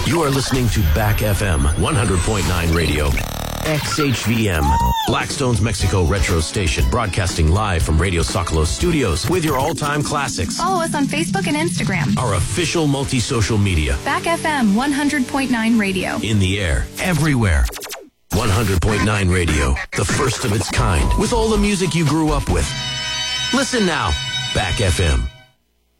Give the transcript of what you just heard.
You are listening to Back FM 100.9 Radio. XHVM, Blackstone's Mexico Retro Station, broadcasting live from Radio Socolos Studios with your all-time classics. Follow us on Facebook and Instagram. Our official multi-social media. Back FM 100.9 Radio. In the air, everywhere. 100.9 Radio, the first of its kind, with all the music you grew up with. Listen now, Back FM.